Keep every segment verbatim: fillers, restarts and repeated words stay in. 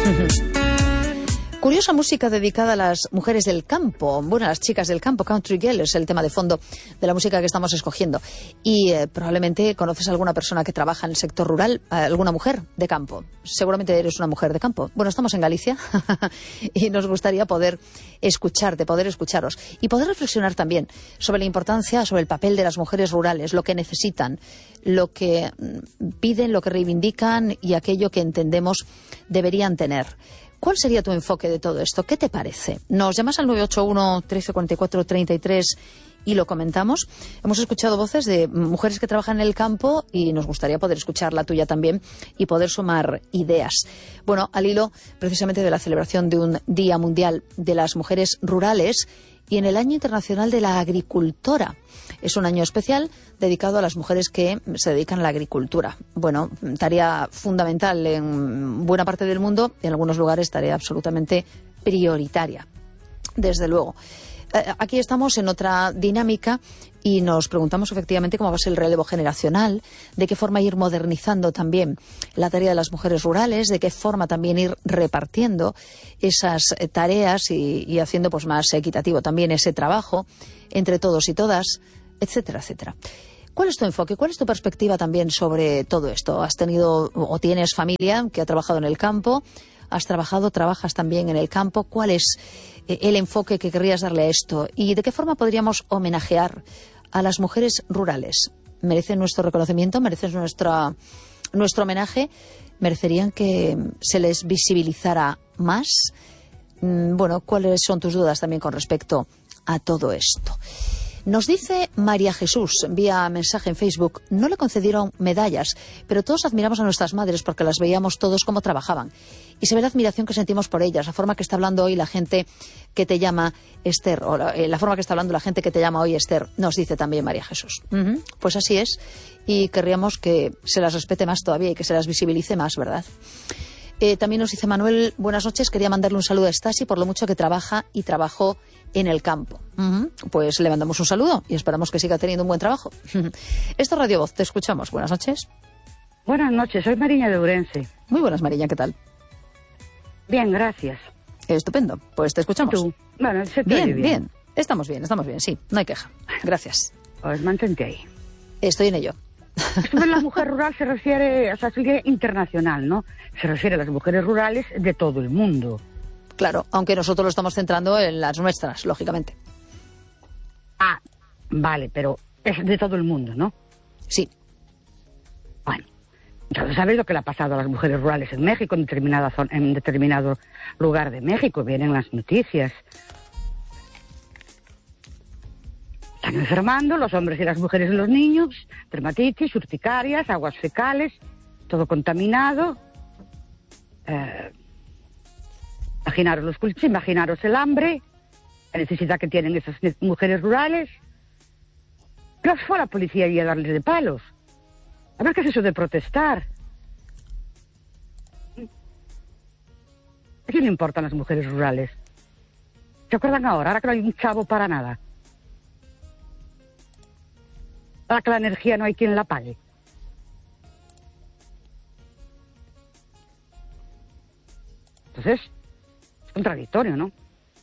Curiosa música dedicada a las mujeres del campo, bueno, a las chicas del campo. Country Girl es el tema de fondo de la música que estamos escogiendo. Y eh, probablemente conoces a alguna persona que trabaja en el sector rural, alguna mujer de campo. Seguramente eres una mujer de campo. Bueno, estamos en Galicia y nos gustaría poder escucharte, poder escucharos y poder reflexionar también sobre la importancia, sobre el papel de las mujeres rurales, lo que necesitan, lo que piden, lo que reivindican y aquello que entendemos deberían tener. ¿Cuál sería tu enfoque de todo esto? ¿Qué te parece? Nos llamas al nueve ocho uno, trece cuarenta y cuatro, treinta y tres y lo comentamos. Hemos escuchado voces de mujeres que trabajan en el campo y nos gustaría poder escuchar la tuya también y poder sumar ideas. Bueno, al hilo precisamente de la celebración de un Día Mundial de las Mujeres Rurales y en el Año Internacional de la Agricultora. Es un año especial dedicado a las mujeres que se dedican a la agricultura. Bueno, tarea fundamental en buena parte del mundo, en algunos lugares tarea absolutamente prioritaria, desde luego. Aquí estamos en otra dinámica y nos preguntamos efectivamente cómo va a ser el relevo generacional, de qué forma ir modernizando también la tarea de las mujeres rurales, de qué forma también ir repartiendo esas tareas y, y haciendo pues más equitativo también ese trabajo entre todos y todas, etcétera, etcétera. ¿Cuál es tu enfoque? ¿Cuál es tu perspectiva también sobre todo esto? ¿Has tenido o tienes familia que ha trabajado en el campo? ¿Has trabajado, trabajas también en el campo? ¿Cuál es el enfoque que querrías darle a esto? ¿Y de qué forma podríamos homenajear a las mujeres rurales? ¿Merecen nuestro reconocimiento? ¿Merecen nuestra, nuestro homenaje? ¿Merecerían que se les visibilizara más? Bueno, ¿cuáles son tus dudas también con respecto a todo esto? Nos dice María Jesús, vía mensaje en Facebook, no le concedieron medallas, pero todos admiramos a nuestras madres porque las veíamos todos cómo trabajaban. Y se ve la admiración que sentimos por ellas, la forma que está hablando hoy la gente que te llama Esther, o la, eh, la forma que está hablando la gente que te llama hoy Esther, nos dice también María Jesús. Uh-huh. Pues así es, y querríamos que se las respete más todavía y que se las visibilice más, ¿verdad? Eh, también nos dice Manuel, buenas noches, quería mandarle un saludo a Stasi por lo mucho que trabaja y trabajó en el campo. Uh-huh. Pues le mandamos un saludo y esperamos que siga teniendo un buen trabajo. Uh-huh. Esto es Radio Voz, te escuchamos. Buenas noches. Buenas noches, soy Mariña de Ourense. Muy buenas, Mariña, ¿qué tal? Bien, gracias. Estupendo, pues te escuchamos. ¿Tú? Bueno, se te bien, oye bien, bien. Estamos bien, estamos bien, sí, no hay queja. Gracias. Pues mantente ahí. Estoy en ello. Esto de la mujer rural se refiere, o sea, se refiere internacional, ¿no? Se refiere a las mujeres rurales de todo el mundo. Claro, aunque nosotros lo estamos centrando en las nuestras, lógicamente. Ah, vale, pero es de todo el mundo, ¿no? Sí. Bueno, entonces sabes lo que le ha pasado a las mujeres rurales en México, en determinada zona, en determinado lugar de México, vienen las noticias. Están enfermando los hombres y las mujeres y los niños, dermatitis, urticarias, aguas fecales, todo contaminado. Eh, imaginaros los cultivos, imaginaros el hambre, la necesidad que tienen esas mujeres rurales. Pero fue la policía y a darles de palos. A ver qué es eso de protestar. ¿A quién le importan las mujeres rurales? ¿Se acuerdan ahora? Ahora que no hay un chavo para nada. Ahora que la energía no hay quien la pague. Entonces, es contradictorio, ¿no?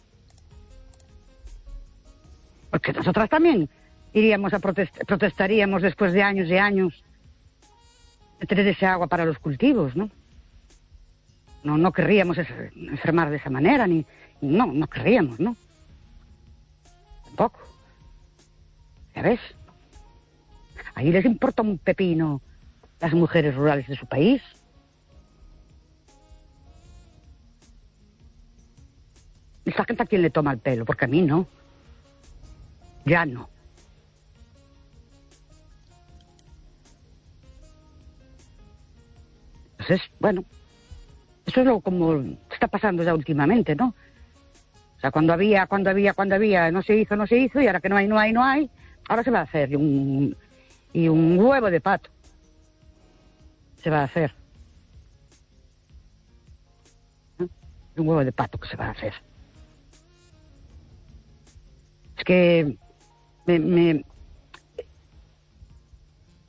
Porque nosotras también iríamos a protestar, protestaríamos después de años y años de tener ese agua para los cultivos, ¿no? No, no querríamos enfermar de esa manera, ni, no, no querríamos, ¿no? Tampoco. ¿Ya ves? Ahí les importa un pepino las mujeres rurales de su país. Esta gente a quién le toma el pelo, porque a mí no. Ya no. Entonces, bueno, eso es lo como está pasando ya últimamente, ¿no? O sea, cuando había, cuando había, cuando había, no se hizo, no se hizo, y ahora que no hay, no hay, no hay, ahora se va a hacer. Y un, y un huevo de pato se va a hacer. ¿No? Un huevo de pato que se va a hacer. Es que me, me...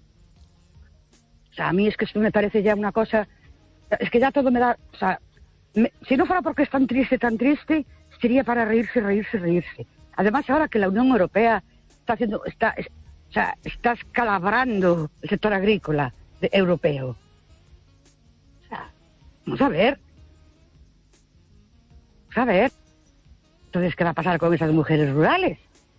O sea, a mí es que esto me parece ya una cosa... Es que ya todo me da... O sea, me, si no fuera porque es tan triste, tan triste, sería para reírse, reírse, reírse. Además, ahora que la Unión Europea está haciendo, está, es, o sea, está escalabrando el sector agrícola de, europeo. O sea, vamos a ver. Vamos a ver. Entonces, ¿qué va a pasar con esas mujeres rurales?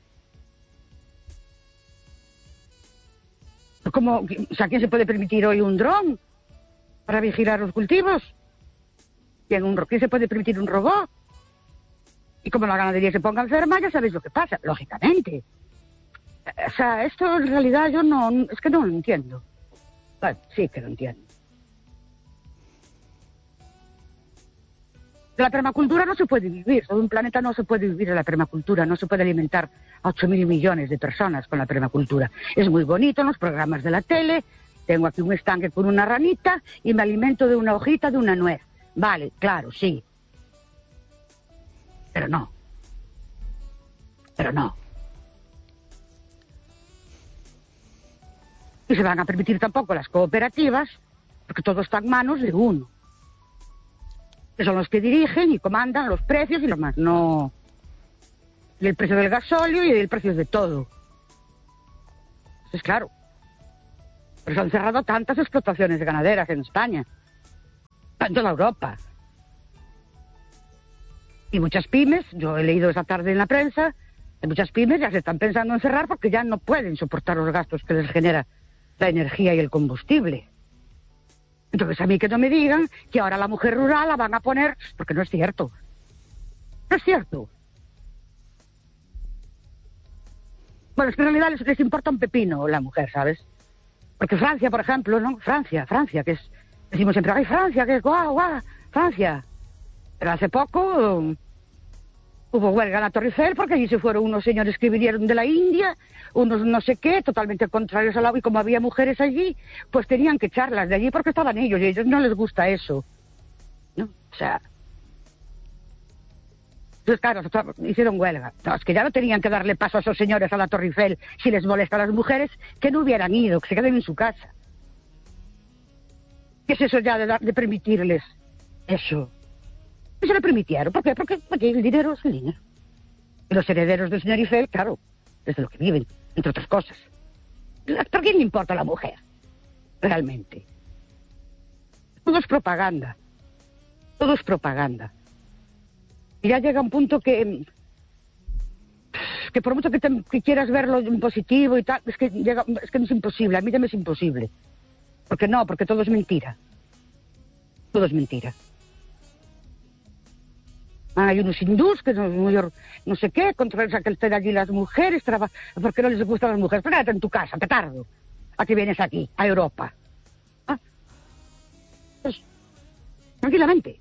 ¿Cómo, o sea, ¿quién se puede permitir hoy un dron para vigilar los cultivos? ¿Quién, un, ¿quién se puede permitir un robot? Y como la ganadería se ponga enferma, ya sabéis lo que pasa, lógicamente. O sea, esto en realidad yo no, es que no lo entiendo. Bueno, sí que lo entiendo. De la permacultura no se puede vivir, todo un planeta no se puede vivir en la permacultura, no se puede alimentar a ocho mil millones de personas con la permacultura. Es muy bonito en los programas de la tele, tengo aquí un estanque con una ranita y me alimento de una hojita de una nuez. Vale, claro, sí. Pero no. Pero no. Y se van a permitir tampoco las cooperativas, porque todo está en manos de uno. Que son los que dirigen y comandan los precios y lo más. No. Y el precio del gasóleo y el precio de todo. Pues claro. Pero se han cerrado tantas explotaciones ganaderas en España. En toda Europa. Y muchas pymes, yo he leído esa tarde en la prensa, que muchas pymes ya se están pensando en cerrar porque ya no pueden soportar los gastos que les genera la energía y el combustible. Entonces a mí que no me digan que ahora la mujer rural la van a poner, porque no es cierto. No es cierto. Bueno, es que en realidad les, les importa un pepino la mujer, ¿sabes? Porque Francia, por ejemplo, ¿no? Francia, Francia, que es... Decimos siempre, ¡ay, Francia, que es guau, guau! Francia. Pero hace poco um, hubo huelga en la Torre Eiffel porque allí se fueron unos señores que vinieron de la India, unos no sé qué, totalmente contrarios al agua, y como había mujeres allí, pues tenían que echarlas de allí porque estaban ellos, y a ellos no les gusta eso. ¿No? O sea... Entonces, claro, hicieron huelga. No, es que ya no tenían que darle paso a esos señores a la Torre Eiffel si les molesta a las mujeres, que no hubieran ido, que se queden en su casa. ¿Qué es eso ya de, dar, de permitirles eso? Y se lo permitieron. ¿Por qué? Porque, porque el dinero es el dinero. Y los herederos del señor Eiffel, claro, desde lo que viven, entre otras cosas. ¿Por qué le importa a la mujer? Realmente. Todo es propaganda. Todo es propaganda. Y ya llega un punto que... que por mucho que, te, que quieras verlo en positivo y tal, es que, llega, es que no es imposible. A mí también es imposible. Porque no, porque todo es mentira. Todo es mentira. Hay unos hindús que no, no sé qué, controlan que estén allí las mujeres, porque no les gustan las mujeres. Pero quédate en tu casa, petardo. ¿A qué vienes aquí, a Europa? ¿Ah? Pues, tranquilamente.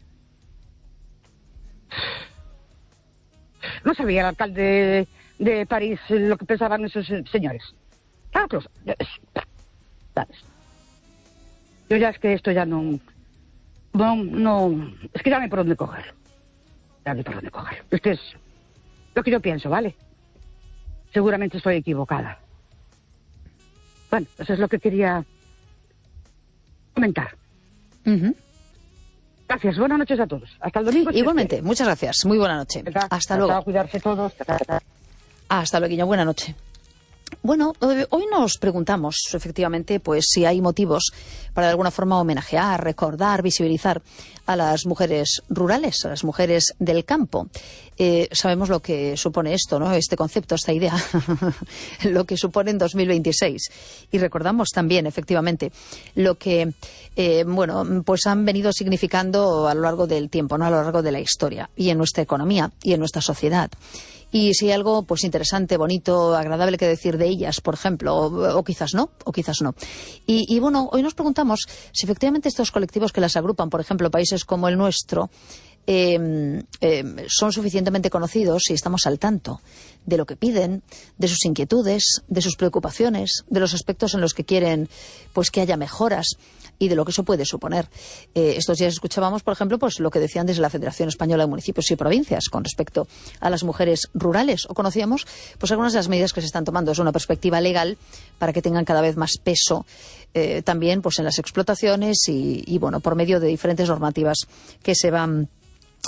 No sabía el alcalde de, de París lo que pensaban esos señores. Claro que lo sabes. Yo ya es que esto ya no... No, no... Es que ya no hay por dónde cogerlo. Ya no hay por dónde cogerlo. Esto es lo que yo pienso, ¿vale? Seguramente estoy equivocada. Bueno, eso es lo que quería comentar. Uh-huh. Gracias, buenas noches a todos. Hasta el domingo. Igualmente, muchas gracias. Muy buena noche. Hasta, Hasta luego. A cuidarse todos. Hasta luego, buena noche. Bueno, hoy nos preguntamos, efectivamente, pues si hay motivos para de alguna forma homenajear, recordar, visibilizar a las mujeres rurales, a las mujeres del campo. Eh, sabemos lo que supone esto, ¿no? Este concepto, esta idea, lo que supone en dos mil veintiséis. Y recordamos también, efectivamente, lo que, eh, bueno, pues han venido significando a lo largo del tiempo, ¿no? A lo largo de la historia y en nuestra economía y en nuestra sociedad. Y si hay algo pues interesante, bonito, agradable que decir de ellas, por ejemplo, o, o quizás no, o quizás no. Y, y bueno, hoy nos preguntamos si efectivamente estos colectivos que las agrupan, por ejemplo, países como el nuestro, eh, eh, son suficientemente conocidos y estamos al tanto de lo que piden, de sus inquietudes, de sus preocupaciones, de los aspectos en los que quieren pues que haya mejoras y de lo que eso puede suponer. Eh, estos días escuchábamos, por ejemplo, pues lo que decían desde la Federación Española de Municipios y Provincias con respecto a las mujeres rurales, o conocíamos pues algunas de las medidas que se están tomando desde una perspectiva legal para que tengan cada vez más peso eh, también pues en las explotaciones y, y bueno, por medio de diferentes normativas que se van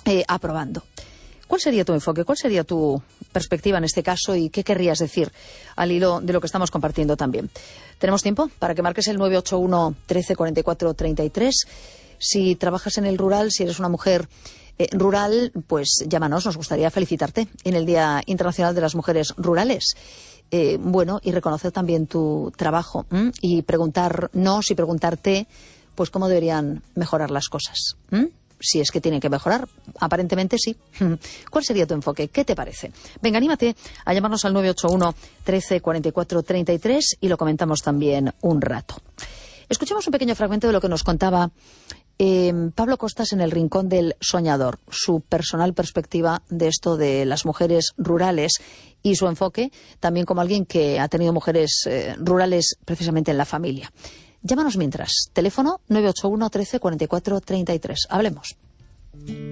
eh, aprobando. ¿Cuál sería tu enfoque? ¿Cuál sería tu perspectiva en este caso? ¿Y qué querrías decir al hilo de lo que estamos compartiendo también? Tenemos tiempo para que marques el nueve ocho uno, trece, cuarenta y cuatro, treinta y tres. Si trabajas en el rural, si eres una mujer eh, rural, pues llámanos. Nos gustaría felicitarte en el Día Internacional de las Mujeres Rurales. Eh, bueno, y reconocer también tu trabajo, ¿m? Y preguntarnos y preguntarte pues cómo deberían mejorar las cosas. ¿M? Si es que tienen que mejorar, aparentemente sí. ¿Cuál sería tu enfoque? ¿Qué te parece? Venga, anímate a llamarnos al nueve ocho uno, trece, cuarenta y cuatro, treinta y tres y lo comentamos también un rato. Escuchemos un pequeño fragmento de lo que nos contaba eh, Pablo Costas en El Rincón del Soñador, su personal perspectiva de esto de las mujeres rurales y su enfoque también como alguien que ha tenido mujeres eh, rurales precisamente en la familia. Llámanos mientras. Teléfono nueve ocho uno, trece, cuarenta y cuatro, treinta y tres. Hablemos.